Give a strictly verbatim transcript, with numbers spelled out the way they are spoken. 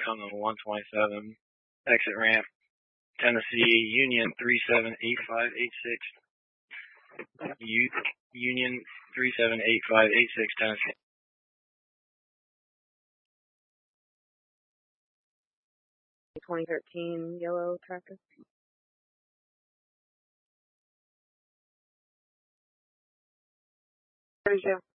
coming one twenty-seven, exit ramp, Tennessee, Union three seven eight five eight six. U Union three seven eight five eight six, Tennessee. twenty thirteen yellow tractor. Where's you?